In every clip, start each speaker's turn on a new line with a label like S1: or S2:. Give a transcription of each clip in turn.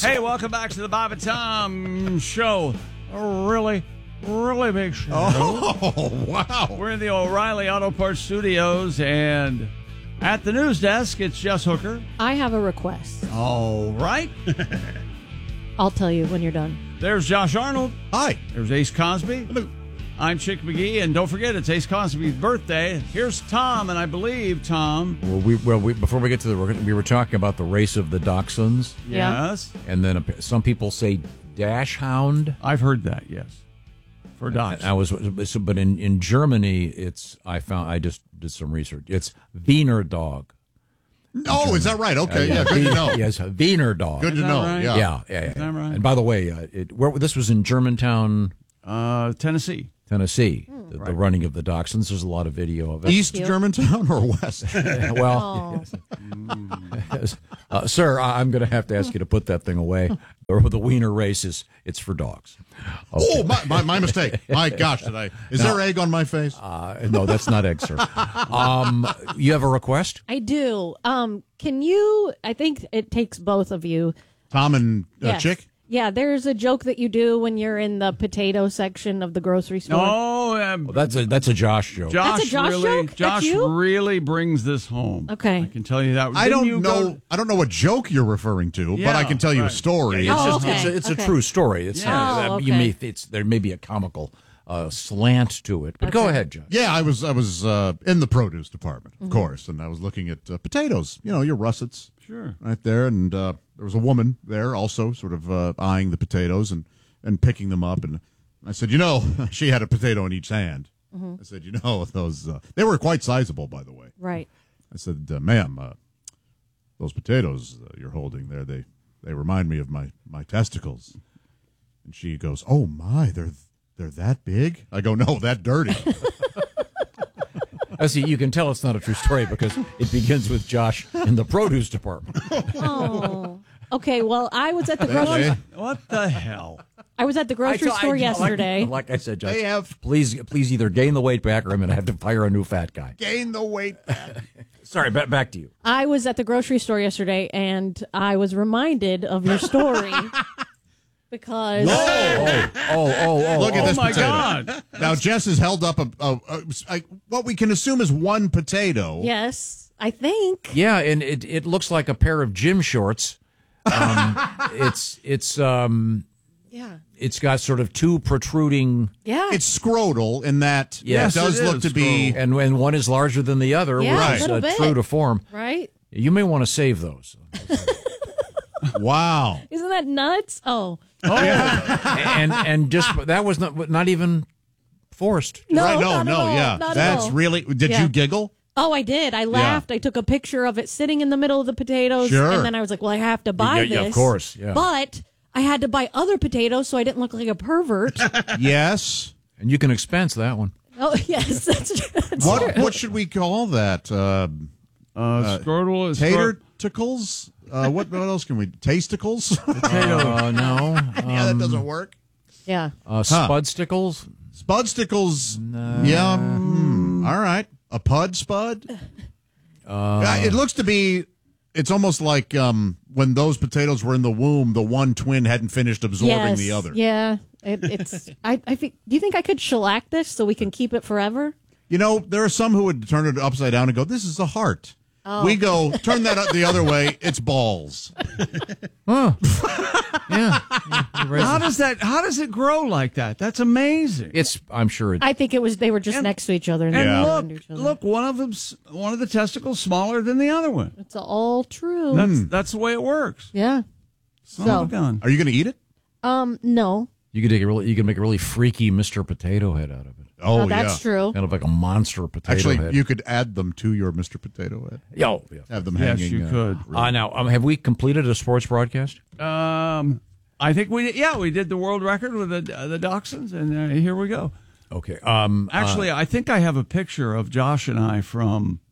S1: Hey, welcome back to the Bob and Tom Show. A really big show.
S2: Oh, wow.
S1: We're in the O'Reilly Auto Parts Studios, and at the news desk, it's Jess Hooker.
S3: I have a request.
S1: All right.
S3: I'll tell you when you're done.
S1: There's Josh Arnold.
S2: Hi.
S1: There's Ace Cosby.
S2: Hello.
S1: I'm Chick McGee, and don't forget, it's Ace Cosby's birthday. Here's Tom, and I believe, Tom...
S4: Well, before we get to we were talking about the race of the dachshunds.
S3: Yeah.
S1: Yes.
S4: And then some people say dash hound.
S1: I've heard that, yes. For dogs.
S4: But in Germany, I just did some research. It's Wiener dog.
S2: Oh, is that right? Okay, yeah, good to know.
S4: Yes, Wiener dog.
S2: Good to
S1: Is that
S2: know,
S1: right?
S2: yeah.
S1: Is that right?
S4: And by the way, this was in Germantown,
S1: Tennessee.
S4: Tennessee. The running of the dachshunds. There's a lot of video of it.
S2: East Germantown or West?
S4: Well, yes. Sir, I'm going to have to ask you to put that thing away. The Wiener race it's for dogs. Okay.
S2: Oh, my mistake. My gosh, is there egg on my face?
S4: No, that's not egg, sir. You have a request?
S3: I do. Can you? I think it takes both of you.
S2: Tom and
S3: Yes.
S2: Chick?
S3: Yeah, there's a joke that you do when you're in the potato section of the grocery store.
S1: Oh,
S4: Well, that's a Josh joke.
S3: That's a Josh
S1: really,
S3: joke?
S1: Josh
S3: That's you?
S1: really brings this home.
S3: Okay.
S1: I can tell you that.
S2: I don't know what joke you're referring to, but I can tell you a story.
S4: Yeah,
S3: Oh,
S4: it's
S3: okay.
S4: it's
S3: Okay.
S4: a true story. It's
S3: Oh,
S4: you may
S3: okay.
S4: there may be a comical slant to it, but go ahead, Josh.
S2: Yeah, I was in the produce department, of course, and I was looking at potatoes. You know, your russets.
S1: Sure.
S2: Right there, and there was a woman there also sort of eyeing the potatoes and picking them up, and I said, she had a potato in each hand. I said, those they were quite sizable, by the way.
S3: Right.
S2: I said, ma'am, those potatoes you're holding there, they remind me of my testicles. And she goes, oh my, they're that big? I go, no, that dirty.
S4: See, you can tell it's not a true story because it begins with Josh in the produce department.
S3: Oh. Okay. Well, I was at the grocery.
S1: What the hell?
S3: I was at the grocery store yesterday.
S4: Like I said, Josh,
S2: They have-
S4: please either gain the weight back or I'm going to have to fire a new fat guy.
S2: Gain the weight back.
S4: Sorry, back to you.
S3: I was at the grocery store yesterday, and I was reminded of your story because
S2: Look at this
S1: my
S2: potato.
S1: God.
S2: Now, Jess has held up what we can assume is one potato.
S3: yes, I think.
S4: Yeah, and it looks like a pair of gym shorts.
S3: Yeah.
S4: It's got sort of two protruding,
S3: Yeah.
S2: It's scrotal in that
S4: Yes,
S2: it does
S1: it
S2: look
S1: is
S2: to be.
S4: and one is larger than the other,
S3: Yeah,
S4: which
S3: a
S4: is
S3: little bit.
S4: true to form.
S3: right.
S4: You may want to save those.
S2: Wow.
S3: Isn't that nuts? Oh.
S4: and just that was not even forced.
S3: No,
S2: Right,
S3: not at all.
S2: yeah.
S3: Not at
S2: That's
S3: all.
S2: really. Did
S3: Yeah.
S2: you giggle?
S3: Oh, I did. I laughed. I took a picture of it sitting in the middle of the potatoes.
S2: Sure.
S3: And then I was like, well, I have to buy
S4: Yeah,
S3: this.
S4: of course, yeah.
S3: But I had to buy other potatoes so I didn't look like a pervert.
S2: Yes.
S4: And you can expense that one.
S3: Oh, yes. That's true.
S2: What should we call that?
S1: Scrotal is
S2: Tater tickles? What else can we? Tasticles?
S4: No.
S2: Yeah, that doesn't work.
S3: Yeah.
S4: Spudsticles.
S2: Spudsticles. Yeah. All right. A pud spud. It looks to be. It's almost like when those potatoes were in the womb, the one twin hadn't finished absorbing
S3: Yes.
S2: the other.
S3: Yeah. It's. I think. Do you think I could shellac this so we can keep it forever?
S2: There are some who would turn it upside down and go, "This is a heart." We go, turn that the other way. It's balls.
S4: Yeah.
S1: How does it grow like that? That's amazing.
S4: I'm sure it.
S3: I think it was. They were just next to each other. And
S1: And
S3: they
S2: Yeah.
S3: were under each other.
S1: look, one of the testicles smaller than the other one.
S3: It's all true.
S1: That's the way it works.
S3: Yeah.
S1: Son of a gun.
S2: Are you going to eat it?
S3: No.
S4: You can make a really freaky Mr. Potato Head out of it.
S2: Oh,
S3: That's true.
S4: Kind of like a monster potato
S2: Actually,
S4: head.
S2: you could add them to your Mr. Potato Head.
S4: Yeah.
S2: Have them
S1: Yes,
S2: hanging.
S1: you could.
S4: Now, have we completed a sports broadcast?
S1: I think we did the world record with the Dachshunds, and here we go.
S4: Okay.
S1: Actually, I think I have a picture of Josh and I from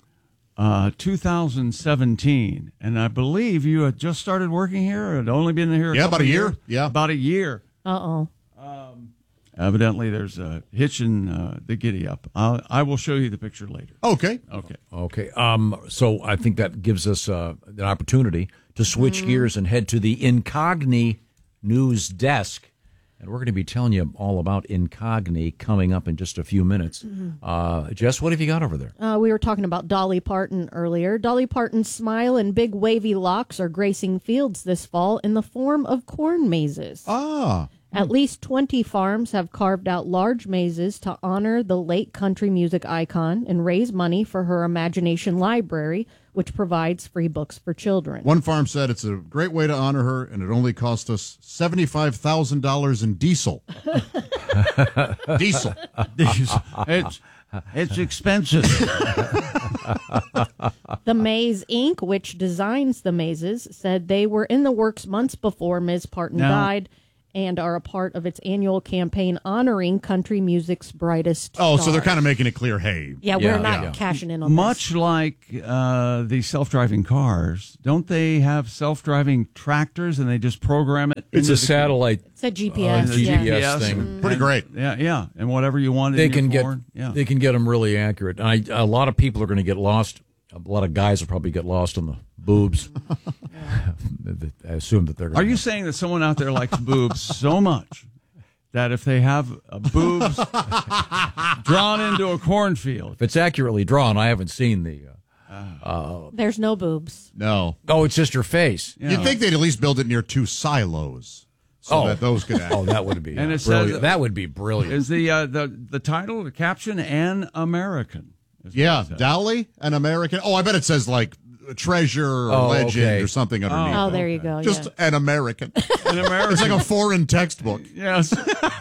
S1: 2017, and I believe you had just started working here. Had only been here
S2: Yeah, about a year.
S1: years.
S2: Yeah.
S1: About a year.
S3: Uh-oh.
S1: Evidently, there's a hitch in the giddy up. I will show you the picture later.
S2: Okay.
S1: Okay.
S4: Okay. So I think that gives us an opportunity to switch gears and head to the Incogni News Desk. And we're going to be telling you all about Incogni coming up in just a few minutes. Jess, what have you got over there?
S3: We were talking about Dolly Parton earlier. Dolly Parton's smile and big wavy locks are gracing fields this fall in the form of corn mazes. At least 20 farms have carved out large mazes to honor the late country music icon and raise money for her Imagination Library, which provides free books for children.
S2: One farm said it's a great way to honor her, and it only cost us $75,000 in diesel. Diesel.
S1: It's expensive.
S3: The Maze Inc., which designs the mazes, said they were in the works months before Ms. Parton died and are a part of its annual campaign honoring country music's brightest stars.
S2: So they're kind of making it clear, hey.
S3: Yeah, we're not cashing in on
S1: Much
S3: this.
S1: like the self-driving cars, don't they have self-driving tractors and they just program it?
S4: It's a satellite.
S3: It's a GPS.
S4: GPS thing.
S2: Pretty great.
S1: Yeah, and whatever you want.
S4: They
S1: in
S4: can
S1: your
S4: get
S1: corn. Yeah.
S4: they can get them really accurate. And a lot of people are going to get lost. A lot of guys will probably get lost on the boobs. I assume that they're.
S1: Are you saying that someone out there likes boobs so much that if they have boobs drawn into a cornfield,
S4: If it's accurately drawn, I haven't seen the.
S3: There's no boobs.
S2: No.
S4: Oh, it's just your face.
S2: You'd think they'd at least build it near two silos so that those could act.
S4: Oh, that would be
S1: And it
S4: brilliant.
S1: says-
S4: That would be brilliant.
S1: is the title, the caption, An American? is what
S2: Yeah,
S1: it says.
S2: Dolly, an American. Oh, I bet it says like treasure or
S4: Oh,
S2: legend
S4: okay.
S2: or something underneath.
S3: Oh, there you go.
S2: Just an American.
S1: An American.
S2: It's like a foreign textbook.
S1: Yes.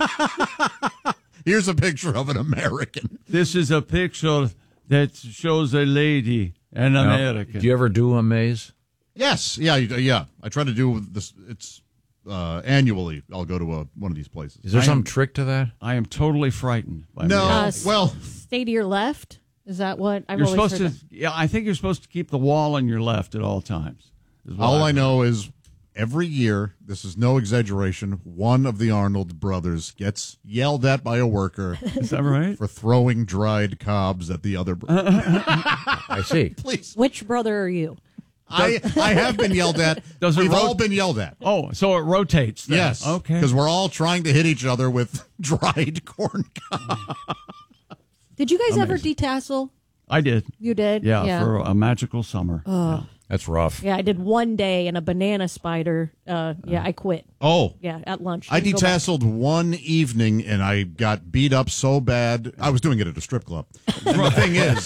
S2: Here's a picture of an American.
S1: This is a picture that shows a lady, an American.
S4: Do you ever do a maze?
S2: Yes. Yeah. I try to do this. It's annually. I'll go to one of these places.
S4: Is there some trick to that?
S1: I am totally frightened by
S2: No.
S1: this.
S2: Well,
S3: Stay to your left. Is that what I've
S1: You're
S3: always
S1: supposed
S3: heard
S1: to. Yeah, I think you're supposed to keep the wall on your left at all times. is what
S2: all
S1: I've
S2: I
S1: heard.
S2: know is every year, this is no exaggeration, one of the Arnold brothers gets yelled at by a worker
S1: Is that right?
S2: for throwing dried cobs at the other brother.
S4: I see.
S2: Please.
S3: Which brother are you?
S2: I have been yelled at.
S1: Does it
S2: We've
S1: rot-
S2: all been yelled at.
S1: Oh, so it rotates. Then.
S2: Yes.
S1: Okay.
S2: Because we're all trying to hit each other with dried corn cobs.
S3: Did you guys ever detassel?
S1: I did.
S3: You did?
S1: Yeah, for a magical summer.
S4: That's rough.
S3: Yeah, I did one day in a banana spider. I quit.
S2: Oh.
S3: Yeah, at lunch.
S2: I
S3: Didn't go back.
S2: detasseled one evening and I got beat up so bad. I was doing it at a strip club. And the thing is,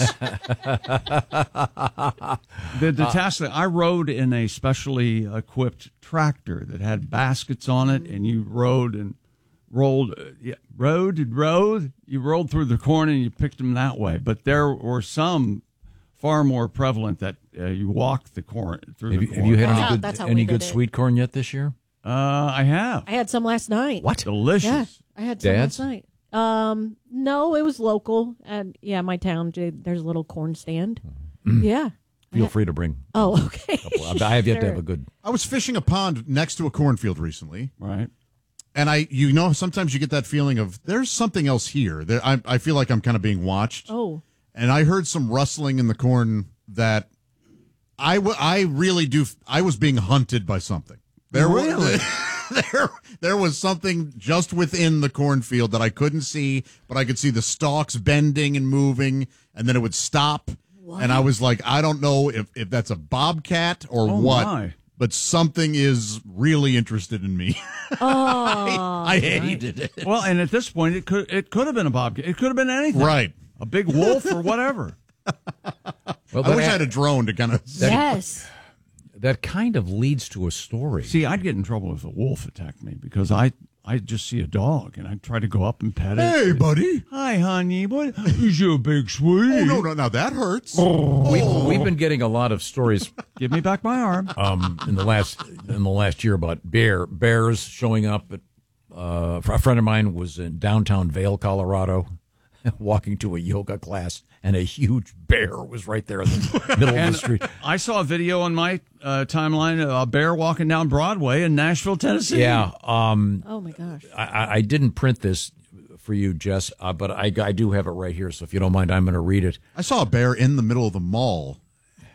S1: The detasseling, I rode in a specially equipped tractor that had baskets on it, and you rode and rolled, you rolled through the corn and you picked them that way. But there were some far more prevalent that you walk the corn through the corn.
S4: Have you had
S3: That's how
S4: any
S3: we
S4: good
S3: did it.
S4: sweet corn yet this year?
S1: I have.
S3: I had some last night.
S4: What?
S1: Delicious.
S3: Yeah, I had some
S4: Dad's?
S3: last night. No, it was local. And yeah, my town, there's a little corn stand. Yeah.
S4: Feel free to bring.
S3: Oh, okay.
S4: I have yet to
S3: Sure.
S4: have a good.
S2: I was fishing a pond next to a cornfield recently.
S1: Right.
S2: And sometimes you get that feeling of there's something else here. I feel like I'm kind of being watched.
S3: Oh.
S2: And I heard some rustling in the corn that I really do. I was being hunted by something.
S1: Really?
S2: There was something just within the cornfield that I couldn't see, but I could see the stalks bending and moving, and then it would stop. What? And I was like, I don't know if that's a bobcat or what,
S1: my.
S2: but something is really interested in me.
S3: Oh.
S2: I hated it.
S1: Well, and at this point, it could have been a bobcat. It could have been anything.
S2: Right.
S1: A big wolf or whatever.
S4: Well,
S2: I wish I had a drone to kind of.
S3: Yes.
S4: That kind of leads to a story.
S1: See, I'd get in trouble if a wolf attacked me because I just see a dog and I'd try to go up and pet it.
S2: Hey, buddy.
S1: Hi, honey. What is your big sweetie?
S2: Oh, no, now that hurts.
S4: We've been getting a lot of stories
S1: Give me back my arm.
S4: in the last year about bears showing up. A friend of mine was in downtown Vail, Colorado, walking to a yoga class, and a huge bear was right there in the middle of the street.
S1: I saw a video on my timeline of a bear walking down Broadway in Nashville, Tennessee.
S4: Yeah,
S3: Oh, my gosh.
S4: I didn't print this for you, Jess, but I do have it right here. So if you don't mind, I'm going to read it.
S2: I saw a bear in the middle of the mall.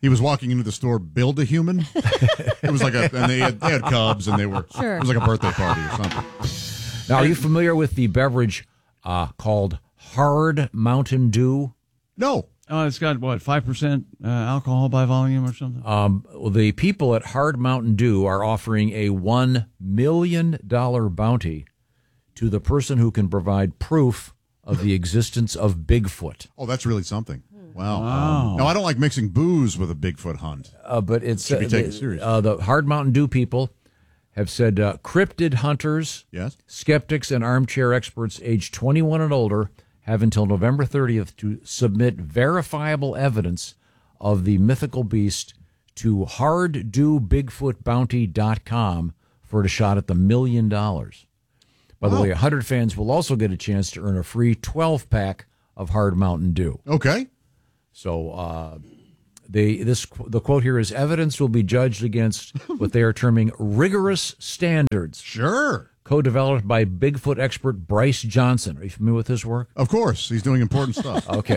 S2: He was walking into the store, build a human. It was like and they had cubs, and they were.
S3: Sure.
S2: It was like a birthday party or something.
S4: Now, are you familiar with the beverage called Hard Mountain Dew?
S2: No.
S1: It's got, 5% alcohol by volume or something?
S4: Well, the people at Hard Mountain Dew are offering a $1 million bounty to the person who can provide proof of the existence of Bigfoot.
S2: Oh, that's really something. Wow. No, I don't like mixing booze with a Bigfoot hunt.
S4: But it's
S2: Should be taken seriously.
S4: the Hard Mountain Dew people have said cryptid hunters,
S2: Yes.
S4: skeptics, and armchair experts aged 21 and older have until November 30th to submit verifiable evidence of the mythical beast to harddewbigfootbounty.com for a shot at the $1 million. By the way, 100 fans will also get a chance to earn a free 12-pack of Hard Mountain Dew.
S2: Okay.
S4: So the quote here is, evidence will be judged against what they are terming rigorous standards.
S2: Sure.
S4: Co-developed by Bigfoot expert Bryce Johnson. Are you familiar with his work?
S2: Of course. He's doing important stuff.
S4: Okay.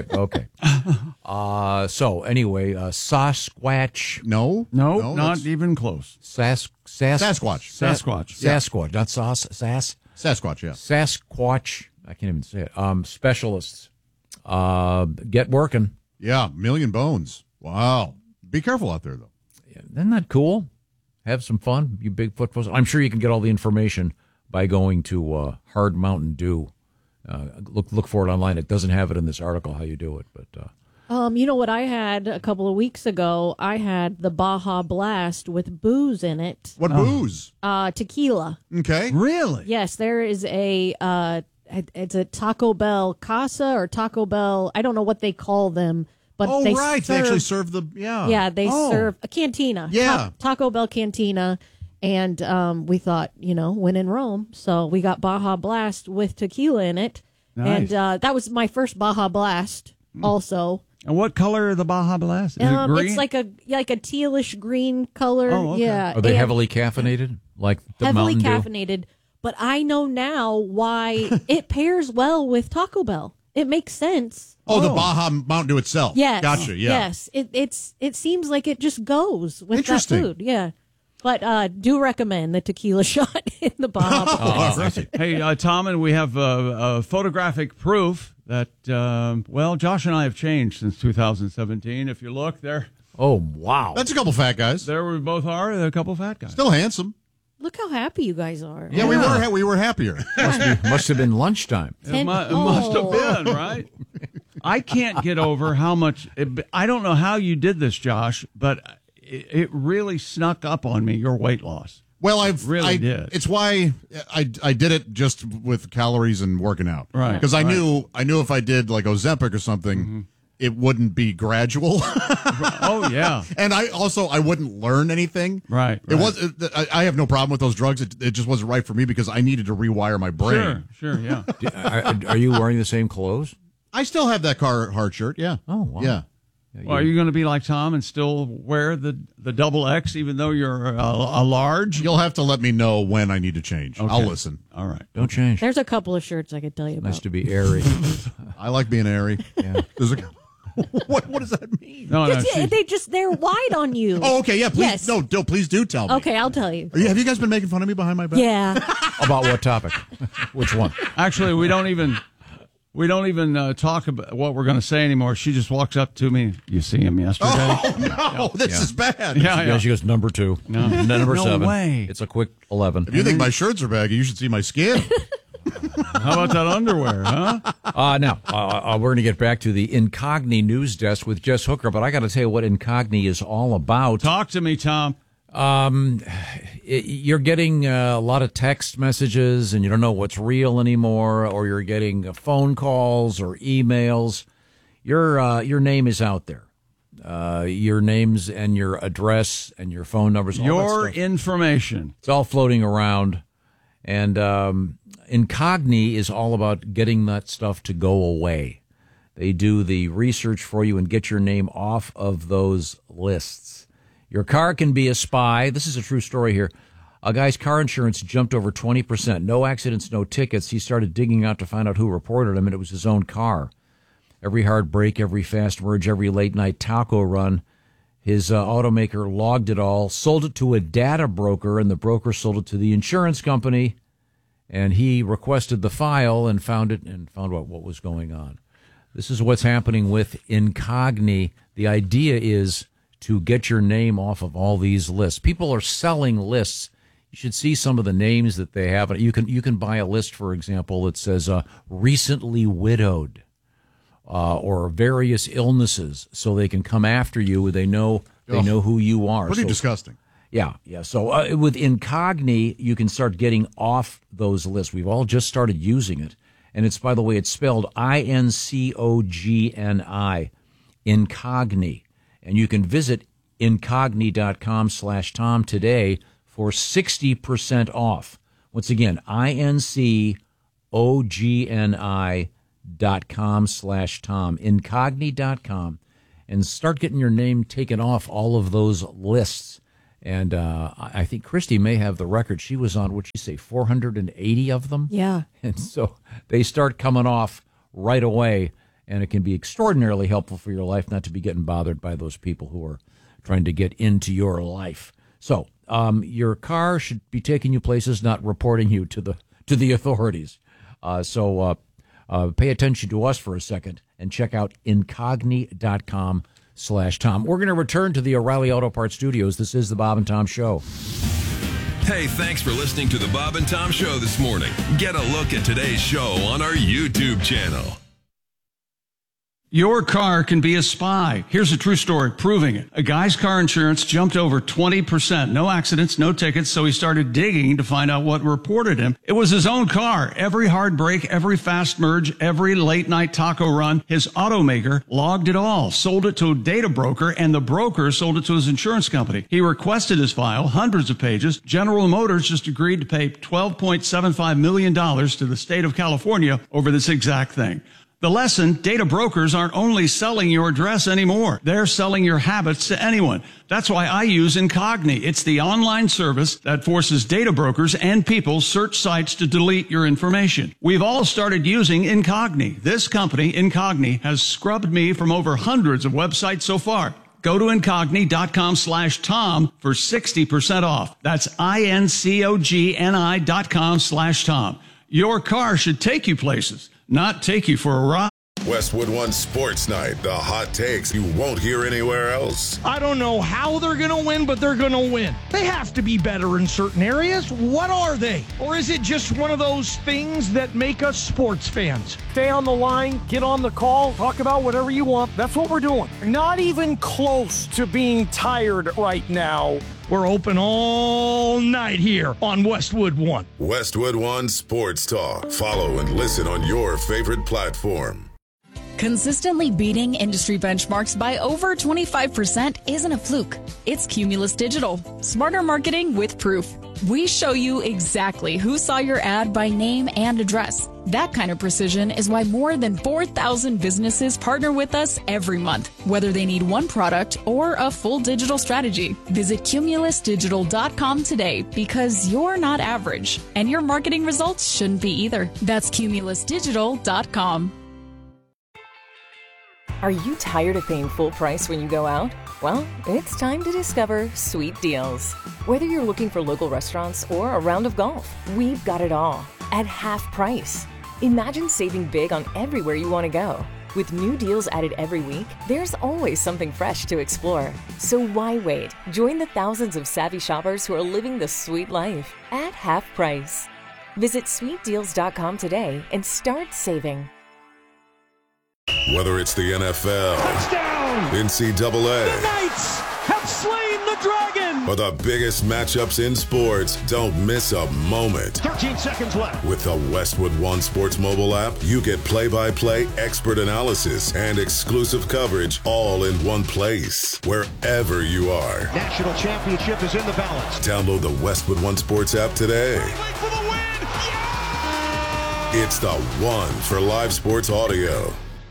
S4: So anyway, Sasquatch.
S2: No,
S1: Not
S2: that's
S1: even close.
S2: Sasquatch.
S1: Sasquatch.
S4: Sasquatch, not
S2: Sasquatch, yeah.
S4: Sasquatch. I can't even say it. Specialists. Get working.
S2: Yeah, million bones. Wow. Be careful out there, though.
S4: Isn't that cool? Have some fun, you Bigfoot folks. I'm sure you can get all the information by going to Hard Mountain Dew. Look for it online. It doesn't have it in this article how you do it, but
S3: you know what I had a couple of weeks ago? I had the Baja Blast with booze in it.
S2: What booze?
S3: Tequila.
S2: Okay.
S1: Really?
S3: Yes, there is it's a Taco Bell Casa or Taco Bell. I don't know what they call them, but
S2: Oh,
S3: they
S2: right.
S3: serve,
S2: They actually serve the, yeah.
S3: Yeah, they serve a cantina.
S2: Yeah.
S3: Taco Bell cantina. And we thought, when in Rome. So we got Baja Blast with tequila in it.
S1: Nice.
S3: And that was my first Baja Blast also.
S1: And what color are the Baja Blast? Is it green?
S3: It's like a tealish green color.
S1: Oh, okay.
S3: Yeah.
S4: are they
S3: And
S4: heavily caffeinated? Like the
S3: heavily
S4: Mountain Dew?
S3: caffeinated? But I know now why it pairs well with Taco Bell. It makes sense.
S2: Oh, the Baja Mountain Dew itself.
S3: Yes.
S2: Gotcha, yeah.
S3: Yes. It seems like it just goes with that
S2: Interesting.
S3: food. Yeah. But do recommend the tequila shot in the Baja Blast.
S1: Hey, Tom, and we have photographic proof that, Josh and I have changed since 2017. If you look there,
S4: Oh, wow.
S2: That's a couple fat guys.
S1: there we both are. They're a couple fat guys.
S2: Still handsome.
S3: Look how happy you guys are.
S2: Yeah, we were happier.
S4: Must have been lunchtime.
S1: It must have been, right? I can't get over how much. I don't know how you did this, Josh, but it really snuck up on me, your weight loss.
S2: Well, I
S1: did.
S2: It's why I did it just with calories and working out.
S1: Right.
S2: Because I knew if I did like Ozempic or something, it wouldn't be gradual.
S1: Oh, yeah.
S2: And I wouldn't learn anything.
S1: Right.
S2: It was. I have no problem with those drugs. It just wasn't right for me because I needed to rewire my brain.
S1: Sure, yeah.
S4: Are you wearing the same clothes?
S2: I still have that Carhartt shirt. Yeah.
S4: Oh, wow.
S2: Yeah.
S1: Well, are you going to be like Tom and still wear the double X even though you're a large?
S2: You'll have to let me know when I need to change.
S1: Okay.
S2: I'll listen.
S1: All right.
S4: Don't change.
S3: There's a couple of shirts I could tell you about.
S4: Nice to be airy.
S2: I like being airy.
S4: Yeah.
S2: There's a. What does that mean?
S1: No,
S3: They're wide on you.
S2: Oh, okay. Yeah. Please.
S3: Yes.
S2: No, please do tell me.
S3: Okay, I'll tell you.
S2: Have you guys been making fun of me behind my back?
S3: Yeah.
S4: About what topic? Which one?
S1: Actually, we don't even talk about what we're going to say anymore. She just walks up to me. You see him yesterday?
S2: Oh, no. This is bad.
S1: Yeah.
S4: She goes number 2. No. Number
S1: No
S4: 7.
S1: way.
S4: It's a quick 11.
S2: If you think my shirts are baggy, you should see my skin.
S1: How about that underwear, huh?
S4: Now, we're going to get back to the Incogni news desk with Jess Hooker, but I got to tell you what Incogni is all about.
S1: Talk to me, Tom.
S4: You're getting a lot of text messages and you don't know what's real anymore, or you're getting phone calls or emails. Your name is out there. Your names and your address and your phone numbers. All
S1: Your
S4: that stuff.
S1: information.
S4: It's all floating around. And Incogni is all about getting that stuff to go away. They do the research for you and get your name off of those lists. Your car can be a spy. This is a true story here. A guy's car insurance jumped over 20%. No accidents, no tickets. He started digging out to find out who reported him, and it was his own car. Every hard break, every fast merge, every late-night taco run His automaker logged it all, sold it to a data broker, and the broker sold it to the insurance company. And he requested the file and found it and found out what was going on. This is what's happening with Incogni. The idea is to get your name off of all these lists. People are selling lists. You should see some of the names that they have. You can buy a list, for example, that says recently widowed or various illnesses, so they can come after you. They know who you are.
S2: Pretty disgusting.
S4: Yeah. So with Incogni, you can start getting off those lists. We've all just started using it. And it's, by the way, it's spelled Incogni, Incogni. And you can visit incogni.com/Tom today for 60% off. Once again, incogni.com/Tom, incogni.com, and start getting your name taken off all of those lists. And I think Christy may have the record. She was on, what'd she say, 480 of them?
S3: Yeah.
S4: And so they start coming off right away, and it can be extraordinarily helpful for your life not to be getting bothered by those people who are trying to get into your life. So your car should be taking you places, not reporting you to the authorities. So pay attention to us for a second and check out incogni.com/Tom. We're going to return to the O'Reilly Auto Parts Studios. This is the Bob and Tom Show.
S5: Hey, thanks for listening to the Bob and Tom Show this morning. Get a look at today's show on our YouTube channel.
S1: Your car can be a spy. Here's a true story proving it. A guy's car insurance jumped over 20%. No accidents, no tickets, so he started digging to find out what reported him. It was his own car. Every hard brake, every fast merge, every late night taco run, his automaker logged it all, sold it to a data broker, and the broker sold it to his insurance company. He requested his file, hundreds of pages. General Motors just agreed to pay $12.75 million to the state of California over this exact thing. The lesson, data brokers aren't only selling your address anymore. They're selling your habits to anyone. That's why I use Incogni. It's the online service that forces data brokers and people search sites to delete your information. We've all started using Incogni. This company, Incogni, has scrubbed me from over hundreds of websites so far. Go to incogni.com/Tom for 60% off. That's incogni.com/Tom. Your car should take you places, not take you for a ride.
S6: Westwood One Sports Night, the hot takes you won't hear anywhere else.
S7: I don't know how they're going to win, but they're going to win. They have to be better in certain areas. What are they? Or is it just one of those things that make us sports fans? Stay on the line, get on the call, talk about whatever you want. That's what we're doing. Not even close to being tired right now. We're open all night here on Westwood One.
S6: Westwood One Sports Talk. Follow and listen on your favorite platform.
S8: Consistently beating industry benchmarks by over 25% isn't a fluke. It's Cumulus Digital. Smarter marketing with proof. We show you exactly who saw your ad by name and address. That kind of precision is why more than 4,000 businesses partner with us every month, whether they need one product or a full digital strategy. Visit cumulusdigital.com today because you're not average, and your marketing results shouldn't be either. That's cumulusdigital.com.
S9: Are you tired of paying full price when you go out? Well, it's time to discover Sweet Deals. Whether you're looking for local restaurants or a round of golf, we've got it all at half price. Imagine saving big on everywhere you want to go. With new deals added every week, there's always something fresh to explore. So why wait? Join the thousands of savvy shoppers who are living the sweet life at half price. Visit sweetdeals.com today and start saving.
S6: Whether it's the NFL,
S7: Touchdown!
S6: NCAA,
S7: The Knights have slain the dragon!
S6: or the biggest matchups in sports, don't miss a moment.
S7: 13 seconds left.
S6: With the Westwood One Sports mobile app, you get play-by-play expert analysis and exclusive coverage all in one place, wherever you are.
S7: National championship is in the balance.
S6: Download the Westwood One Sports app today.
S7: For the win! Yeah!
S6: It's the one for live sports audio.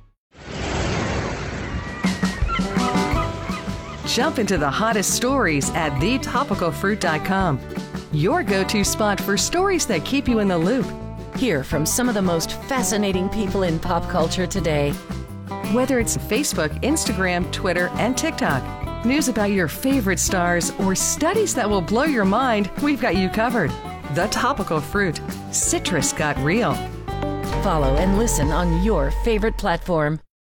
S10: Jump into the hottest stories at thetopicalfruit.com. Your go-to spot for stories that keep you in the loop.
S11: Hear from some of the most fascinating people in pop culture today.
S10: Whether it's Facebook, Instagram, Twitter, and TikTok. news about your favorite stars, or studies that will blow your mind, we've got you covered. The Topical Fruit. Citrus got real.
S11: Follow and listen on your favorite platform.